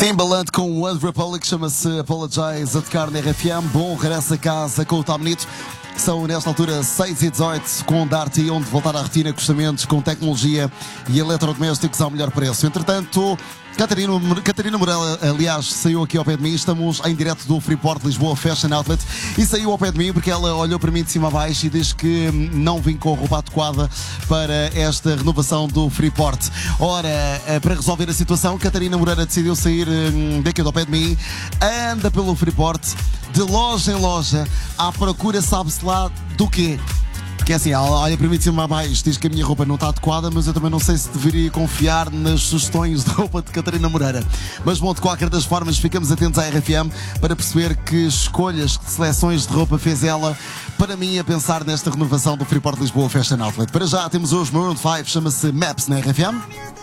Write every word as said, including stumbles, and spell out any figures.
Timbaland com One Republic, chama-se Apologize, a tocar na R F M. Bom, regresso a casa com o Tá Bonito. São nesta altura seis e dezoito, com Darty, onde voltar à rotina, acostamentos com tecnologia e eletrodomésticos ao melhor preço. Entretanto, Catarina, Catarina Moreira, aliás, saiu aqui ao pé de mim. Estamos em direto do Freeport Lisboa Fashion Outlet e saiu ao pé de mim porque ela olhou para mim de cima a baixo e diz que não vim com a roupa adequada para esta renovação do Freeport. Ora, para resolver a situação, Catarina Moreira decidiu sair daqui ao pé de mim, anda pelo Freeport, de loja em loja, à procura, sabe-se lá do quê? Porque assim, ela olha para mim de cima a baixo, diz que a minha roupa não está adequada, mas eu também não sei se deveria confiar nas sugestões de roupa de Catarina Moreira. Mas bom, de qualquer das formas, ficamos atentos à R F M para perceber que escolhas, que seleções de roupa fez ela para mim a pensar nesta renovação do Freeport Lisboa Fashion Outlet. Para já temos hoje Maroon five, chama-se Maps na R F M.